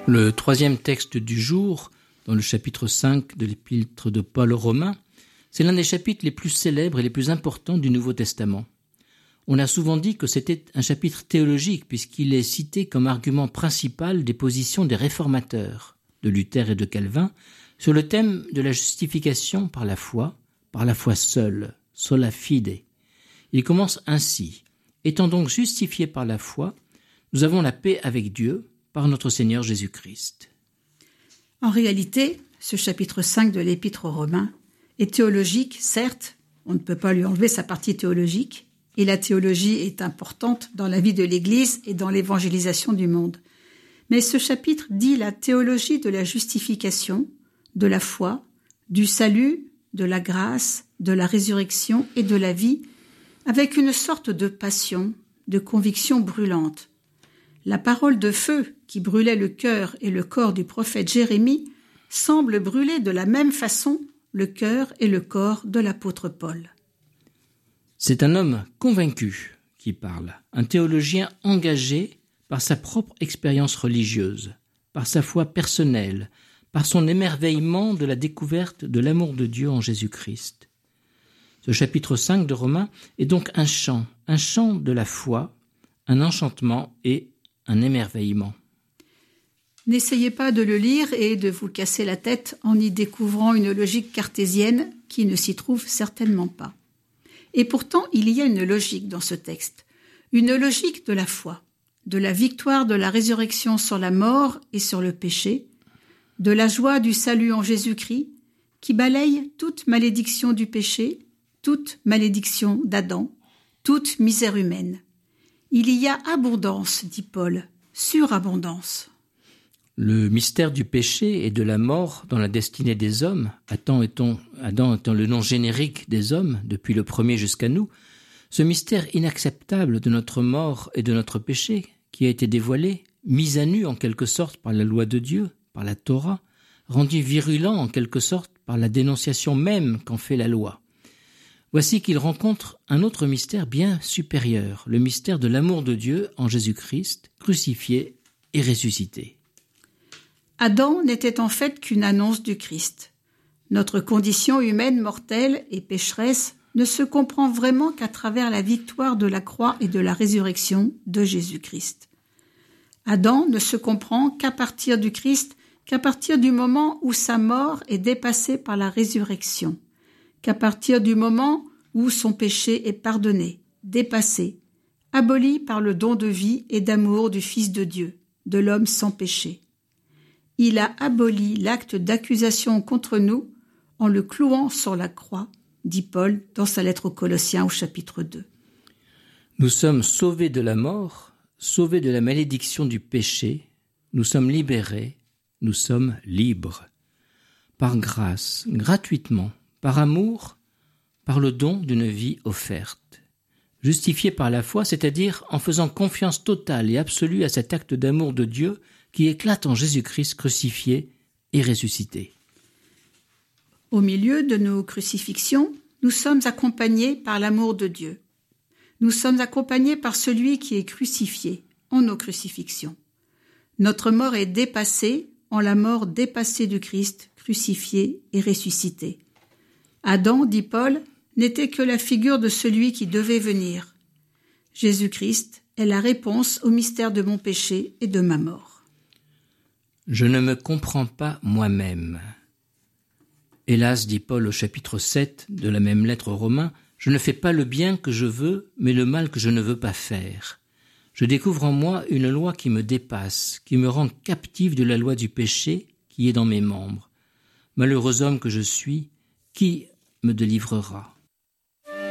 Le troisième texte du jour, dans le chapitre 5 de l'épître de Paul aux Romains, c'est l'un des chapitres les plus célèbres et les plus importants du Nouveau Testament. On a souvent dit que c'était un chapitre théologique puisqu'il est cité comme argument principal des positions des réformateurs, de Luther et de Calvin, sur le thème de la justification par la foi seule, sola fide. Il commence ainsi. Étant donc justifiés par la foi, nous avons la paix avec Dieu par notre Seigneur Jésus-Christ. En réalité, ce chapitre 5 de l'Épître aux Romains est théologique, certes, on ne peut pas lui enlever sa partie théologique, et la théologie est importante dans la vie de l'Église et dans l'évangélisation du monde. Mais ce chapitre dit la théologie de la justification, de la foi, du salut, de la grâce, de la résurrection et de la vie, avec une sorte de passion, de conviction brûlante. La parole de feu qui brûlait le cœur et le corps du prophète Jérémie semble brûler de la même façon le cœur et le corps de l'apôtre Paul. C'est un homme convaincu qui parle, un théologien engagé par sa propre expérience religieuse, par sa foi personnelle, par son émerveillement de la découverte de l'amour de Dieu en Jésus-Christ. Ce chapitre 5 de Romains est donc un chant de la foi, un enchantement et un émerveillement. N'essayez pas de le lire et de vous casser la tête en y découvrant une logique cartésienne qui ne s'y trouve certainement pas. Et pourtant, il y a une logique dans ce texte, une logique de la foi, de la victoire de la résurrection sur la mort et sur le péché, de la joie du salut en Jésus-Christ, qui balaye toute malédiction du péché, toute malédiction d'Adam, toute misère humaine. Il y a abondance, dit Paul, surabondance. Le mystère du péché et de la mort dans la destinée des hommes, Adam étant le nom générique des hommes depuis le premier jusqu'à nous, ce mystère inacceptable de notre mort et de notre péché qui a été dévoilé, mis à nu en quelque sorte par la loi de Dieu, par la Torah, rendu virulent en quelque sorte par la dénonciation même qu'en fait la loi. Voici qu'il rencontre un autre mystère bien supérieur, le mystère de l'amour de Dieu en Jésus-Christ, crucifié et ressuscité. Adam n'était en fait qu'une annonce du Christ. Notre condition humaine mortelle et pécheresse ne se comprend vraiment qu'à travers la victoire de la croix et de la résurrection de Jésus-Christ. Adam ne se comprend qu'à partir du Christ, qu'à partir du moment où sa mort est dépassée par la résurrection, qu'à partir du moment où son péché est pardonné, dépassé, aboli par le don de vie et d'amour du Fils de Dieu, de l'homme sans péché. Il a aboli l'acte d'accusation contre nous en le clouant sur la croix, dit Paul dans sa lettre aux Colossiens au chapitre 2. Nous sommes sauvés de la mort, sauvés de la malédiction du péché, nous sommes libérés, nous sommes libres. Par grâce, gratuitement, par amour, par le don d'une vie offerte. Justifiés par la foi, c'est-à-dire en faisant confiance totale et absolue à cet acte d'amour de Dieu qui éclate en Jésus-Christ crucifié et ressuscité. Au milieu de nos crucifixions, nous sommes accompagnés par l'amour de Dieu. Nous sommes accompagnés par celui qui est crucifié en nos crucifixions. Notre mort est dépassée en la mort dépassée du Christ, crucifié et ressuscité. Adam, dit Paul, n'était que la figure de celui qui devait venir. Jésus-Christ est la réponse au mystère de mon péché et de ma mort. Je ne me comprends pas moi-même. Hélas, dit Paul au chapitre 7 de la même lettre aux Romains, je ne fais pas le bien que je veux, mais le mal que je ne veux pas faire. Je découvre en moi une loi qui me dépasse, qui me rend captif de la loi du péché qui est dans mes membres. Malheureux homme que je suis, qui me délivrera ?